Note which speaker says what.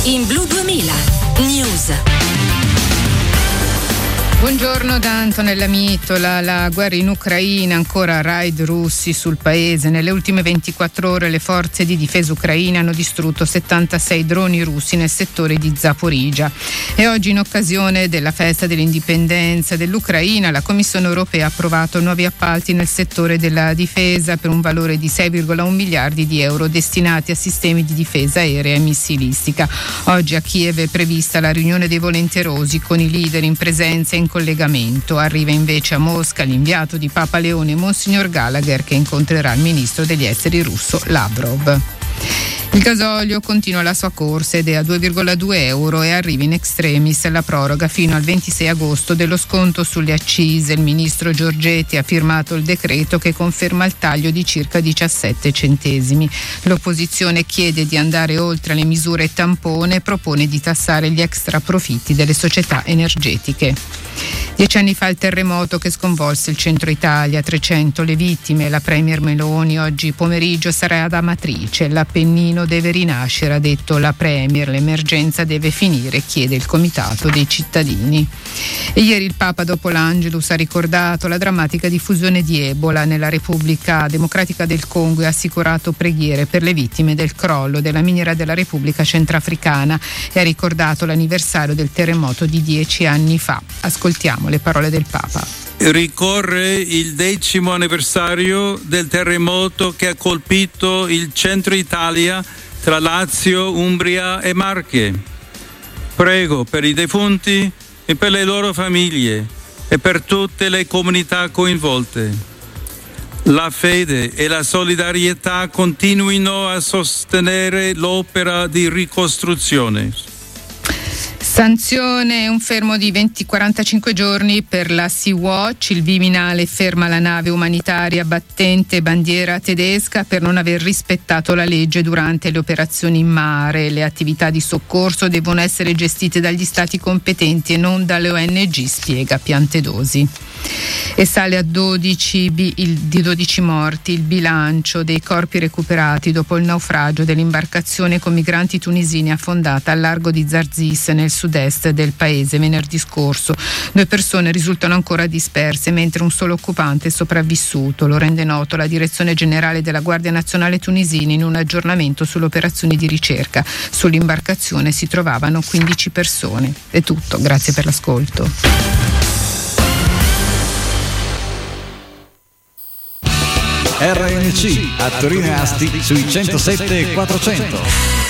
Speaker 1: in Blu 2000 News.
Speaker 2: Buongiorno da Antonella Mittola. La guerra in Ucraina, ancora raid russi sul paese. Nelle ultime 24 ore le forze di difesa ucraine hanno distrutto 76 droni russi nel settore di Zaporizhzhia. E oggi, in occasione della festa dell'indipendenza dell'Ucraina, la Commissione europea ha approvato nuovi appalti nel settore della difesa per un valore di 6,1 miliardi di euro destinati a sistemi di difesa aerea e missilistica. Oggi a Kiev è prevista la riunione dei volenterosi con i leader in presenza e in collegamento. Arriva invece a Mosca l'inviato di Papa Leone, Monsignor Gallagher, che incontrerà il ministro degli esteri russo Lavrov. Il gasolio continua la sua corsa ed è a 2,2 euro e arriva in extremis la proroga fino al 26 agosto dello sconto sulle accise. Il ministro Giorgetti ha firmato il decreto che conferma il taglio di circa 17 centesimi. L'opposizione chiede di andare oltre le misure tampone e propone di tassare gli extra profitti delle società energetiche. 10 anni fa il terremoto che sconvolse il centro Italia, 300 le vittime. La premier Meloni oggi pomeriggio sarà ad Amatrice. L'Appennino deve rinascere, ha detto la premier. L'emergenza deve finire, chiede il comitato dei cittadini. E ieri il Papa dopo l'Angelus ha ricordato la drammatica diffusione di Ebola nella Repubblica Democratica del Congo e ha assicurato preghiere per le vittime del crollo della miniera della Repubblica Centrafricana e ha ricordato l'anniversario del terremoto di 10 anni fa. Ascoltiamo le parole del Papa.
Speaker 3: Ricorre il 10° anniversario del terremoto che ha colpito il centro Italia tra Lazio, Umbria e Marche. Prego per i defunti e per le loro famiglie e per tutte le comunità coinvolte. La fede e la solidarietà continuino a sostenere l'opera di ricostruzione.
Speaker 2: Sanzione e un fermo di 45 giorni per la Sea-Watch. Il Viminale ferma la nave umanitaria battente bandiera tedesca per non aver rispettato la legge durante le operazioni in mare. Le attività di soccorso devono essere gestite dagli stati competenti e non dalle ONG, spiega Piantedosi. E sale a 12 morti il bilancio dei corpi recuperati dopo il naufragio dell'imbarcazione con migranti tunisini affondata al largo di Zarzis nel sud-est del paese venerdì scorso. 2 persone risultano ancora disperse mentre un solo occupante è sopravvissuto. Lo rende noto la Direzione Generale della Guardia Nazionale tunisina in un aggiornamento sulle operazioni di ricerca. Sull'imbarcazione si trovavano 15 persone. È tutto, grazie per l'ascolto.
Speaker 4: RNC a Torino e Asti sui 107 e 400.